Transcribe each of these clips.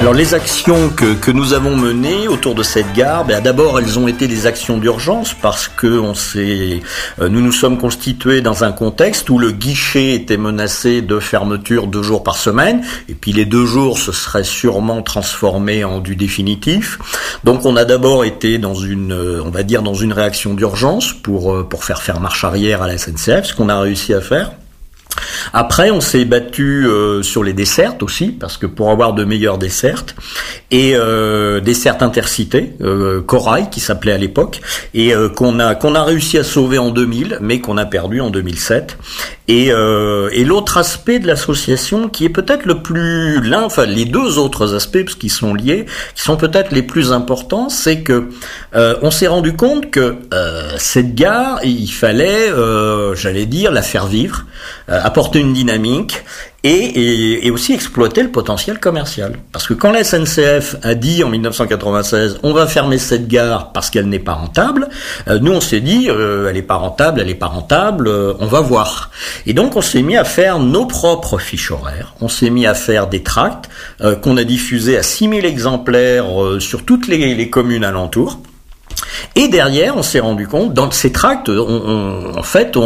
Alors les actions que nous avons menées autour de cette gare, d'abord elles ont été des actions d'urgence parce que nous nous sommes constitués dans un contexte où le guichet était menacé de fermeture 2 jours par semaine, et puis les 2 jours se seraient sûrement transformés en du définitif. Donc on a d'abord été dans une réaction d'urgence pour faire marche arrière à la SNCF, ce qu'on a réussi à faire. Après, on s'est battu sur les dessertes aussi, parce que pour avoir de meilleures dessertes, et dessertes intercités, Corail qui s'appelait à l'époque, et qu'on a réussi à sauver en 2000, mais qu'on a perdu en 2007. Et l'autre aspect de l'association, qui est peut-être les 2 autres aspects, parce qu'ils sont liés, qui sont peut-être les plus importants, c'est que on s'est rendu compte que cette gare, il fallait, la faire vivre, apporter une dynamique et aussi exploiter le potentiel commercial. Parce que quand la SNCF a dit en 1996 on va fermer cette gare parce qu'elle n'est pas rentable, nous on s'est dit elle est pas rentable, on va voir. Et donc on s'est mis à faire nos propres fiches horaires, on s'est mis à faire des tracts qu'on a diffusés à 6000 exemplaires sur toutes les communes alentours. Et derrière, on s'est rendu compte, dans ces tracts, on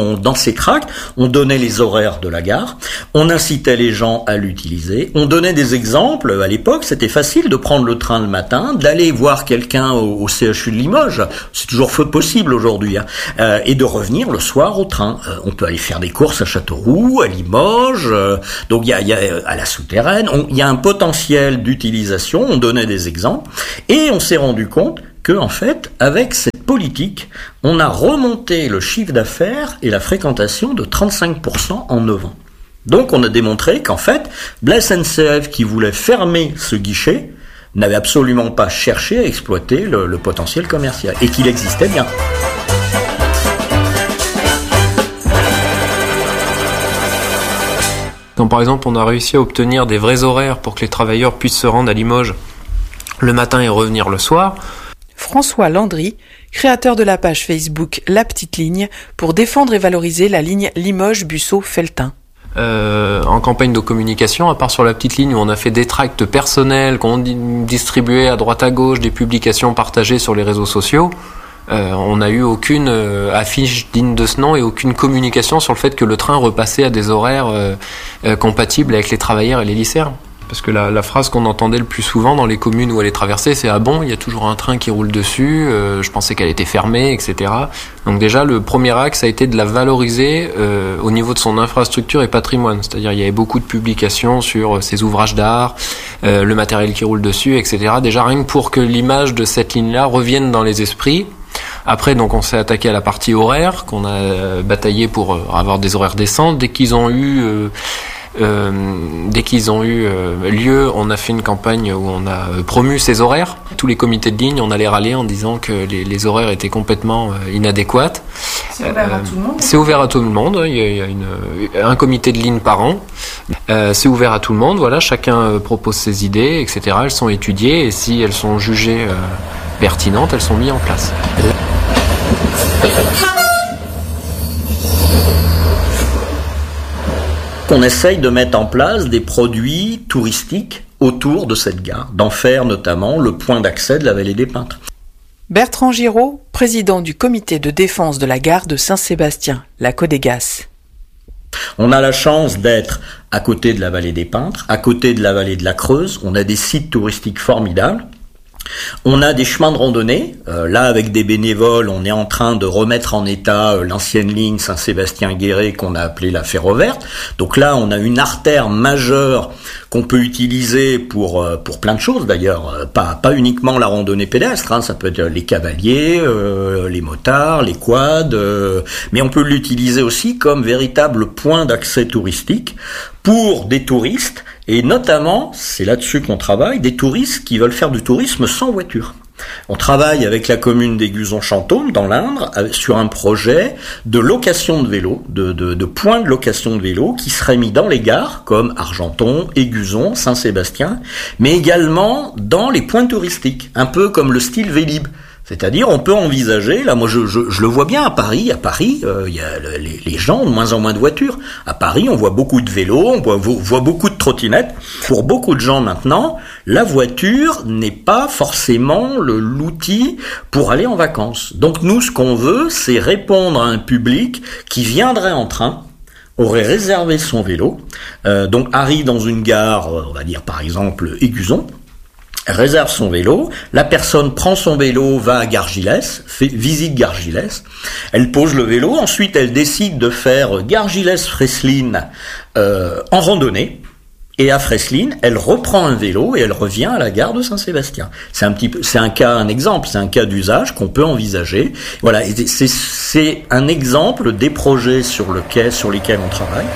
donnait les horaires de la gare, on incitait les gens à l'utiliser, on donnait des exemples. À l'époque, c'était facile de prendre le train le matin, d'aller voir quelqu'un au CHU de Limoges, c'est toujours possible aujourd'hui, et de revenir le soir au train. On peut aller faire des courses à Châteauroux, à Limoges, donc il y a à la Souterraine, il y a un potentiel d'utilisation, on donnait des exemples, et on s'est rendu compte que, en fait, avec cette politique, on a remonté le chiffre d'affaires et la fréquentation de 35% en 9 ans. Donc on a démontré qu'en fait, la SNCF qui voulait fermer ce guichet n'avait absolument pas cherché à exploiter le potentiel commercial, et qu'il existait bien. Quand par exemple on a réussi à obtenir des vrais horaires pour que les travailleurs puissent se rendre à Limoges le matin et revenir le soir, François Landry, créateur de la page Facebook La Petite Ligne, pour défendre et valoriser la ligne Limoges-Busseau-Felletin. En campagne de communication, à part sur La Petite Ligne où on a fait des tracts personnels qu'on distribuait à droite à gauche, des publications partagées sur les réseaux sociaux, on n'a eu aucune affiche digne de ce nom et aucune communication sur le fait que le train repassait à des horaires compatibles avec les travailleurs et les lycéens. Parce que la phrase qu'on entendait le plus souvent dans les communes où elle est traversée, c'est « Ah bon, il y a toujours un train qui roule dessus, je pensais qu'elle était fermée, etc. » Donc déjà, le premier axe a été de la valoriser au niveau de son infrastructure et patrimoine. C'est-à-dire il y avait beaucoup de publications sur ses ouvrages d'art, le matériel qui roule dessus, etc. Déjà rien que pour que l'image de cette ligne-là revienne dans les esprits. Après, donc, on s'est attaqué à la partie horaire, qu'on a bataillé pour avoir des horaires décents. Dès qu'ils ont eu lieu, on a fait une campagne où on a promu ces horaires. Tous les comités de ligne, on allait râler en disant que les horaires étaient complètement inadéquats. C'est ouvert à tout le monde. C'est ouvert à tout le monde. Il y a un comité de ligne par an. C'est ouvert à tout le monde. Voilà, chacun propose ses idées, etc. Elles sont étudiées et si elles sont jugées pertinentes, elles sont mises en place. On essaye de mettre en place des produits touristiques autour de cette gare, d'en faire notamment le point d'accès de la vallée des Peintres. Bertrand Giraud, président du comité de défense de la gare de Saint-Sébastien, la Codégas. On a la chance d'être à côté de la vallée des Peintres, à côté de la vallée de la Creuse, on a des sites touristiques formidables. On a des chemins de randonnée. Là, avec des bénévoles, on est en train de remettre en état l'ancienne ligne Saint-Sébastien-Guéret qu'on a appelée la Ferro-Verte. Donc là, on a une artère majeure qu'on peut utiliser pour plein de choses d'ailleurs. Pas uniquement la randonnée pédestre, ça peut être les cavaliers, les motards, les quads, mais on peut l'utiliser aussi comme véritable point d'accès touristique pour des touristes, et notamment, c'est là-dessus qu'on travaille, des touristes qui veulent faire du tourisme sans voiture. On travaille avec la commune d'Aiguzon-Chantôme, dans l'Indre, sur un projet de location de vélos, de points de location de vélos qui seraient mis dans les gares, comme Argenton, Aiguzon, Saint-Sébastien, mais également dans les points touristiques, un peu comme le style Vélib. C'est-à-dire, on peut envisager, là, moi, je le vois bien à Paris. À Paris, il y a les gens ont de moins en moins de voitures. À Paris, on voit beaucoup de vélos, on voit beaucoup de trottinettes. Pour beaucoup de gens maintenant, la voiture n'est pas forcément l'outil pour aller en vacances. Donc nous, ce qu'on veut, c'est répondre à un public qui viendrait en train, aurait réservé son vélo, donc arrive dans une gare, on va dire par exemple Éguzon, réserve son vélo, la personne prend son vélo, va à Gargilès, visite Gargilès, elle pose le vélo, ensuite elle décide de faire Gargilès-Fresline en randonnée, et à Fresline, elle reprend un vélo et elle revient à la gare de Saint-Sébastien. C'est un exemple, c'est un cas d'usage qu'on peut envisager. Voilà, et c'est un exemple des projets sur lesquels on travaille.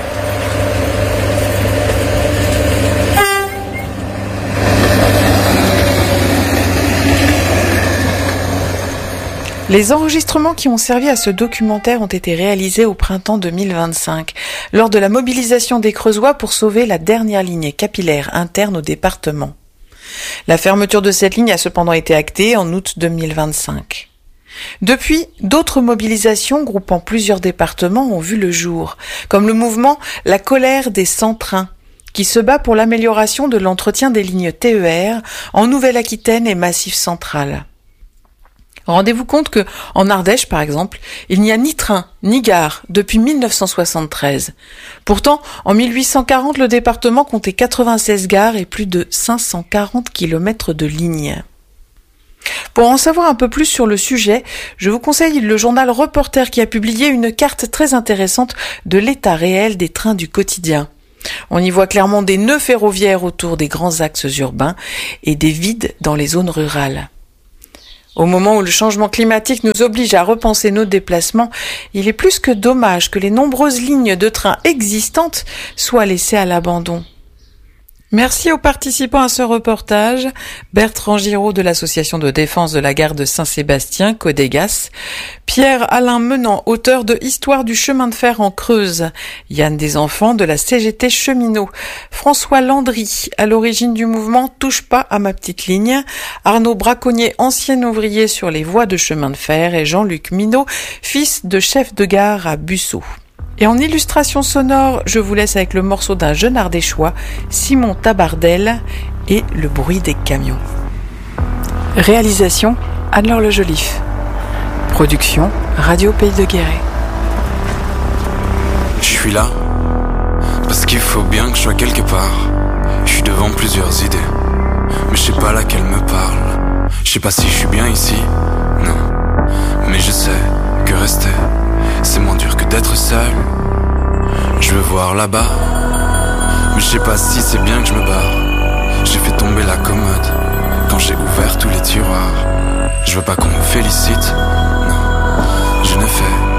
Les enregistrements qui ont servi à ce documentaire ont été réalisés au printemps 2025, lors de la mobilisation des Creusois pour sauver la dernière ligne capillaire interne au département. La fermeture de cette ligne a cependant été actée en août 2025. Depuis, d'autres mobilisations groupant plusieurs départements ont vu le jour, comme le mouvement La colère des 100 trains, qui se bat pour l'amélioration de l'entretien des lignes TER en Nouvelle-Aquitaine et Massif Central. Rendez-vous compte que, en Ardèche, par exemple, il n'y a ni train, ni gare depuis 1973. Pourtant, en 1840, le département comptait 96 gares et plus de 540 kilomètres de lignes. Pour en savoir un peu plus sur le sujet, je vous conseille le journal Reporter qui a publié une carte très intéressante de l'état réel des trains du quotidien. On y voit clairement des nœuds ferroviaires autour des grands axes urbains et des vides dans les zones rurales. Au moment où le changement climatique nous oblige à repenser nos déplacements, il est plus que dommage que les nombreuses lignes de train existantes soient laissées à l'abandon. Merci aux participants à ce reportage, Bertrand Giraud de l'association de défense de la gare de Saint-Sébastien, Codégas, Pierre-Alain Menant, auteur de Histoire du chemin de fer en Creuse, Yann Desenfants de la CGT Cheminot, François Landry, à l'origine du mouvement Touche pas à ma petite ligne, Arnaud Braconnier, ancien ouvrier sur les voies de chemin de fer, et Jean-Luc Minot, fils de chef de gare à Busseau. Et en illustration sonore, je vous laisse avec le morceau d'un jeune ardéchois, Simon Tabardel, et le bruit des camions. Réalisation, Anne-Laure Le Joliffe. Production, Radio Pays de Guéret. Je suis là, parce qu'il faut bien que je sois quelque part. Je suis devant plusieurs idées, mais je sais pas laquelle me parle. Je sais pas si je suis bien ici, non. Mais je sais que rester, c'est moins dur que d'être seul. Je veux voir là-bas, mais je sais pas si c'est bien que je me barre. J'ai fait tomber la commode quand j'ai ouvert tous les tiroirs. Je veux pas qu'on me félicite, non. Je ne fais